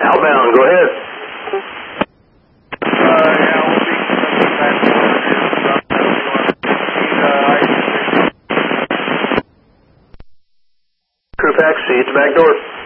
Outbound, go ahead. Yeah, we'll be back to Crew pack, see you at the back door.